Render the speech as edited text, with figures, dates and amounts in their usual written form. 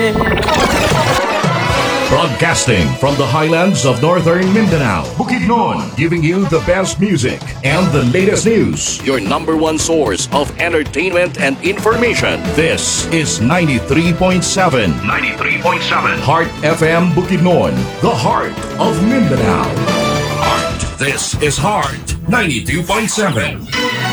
Broadcasting from the highlands of northern Mindanao, Bukidnon, giving you the best music and the latest news. Your number one source of entertainment and information. This is 93.7. 93.7. Heart FM Bukidnon, the heart of Mindanao. Heart. This is Heart 92.7.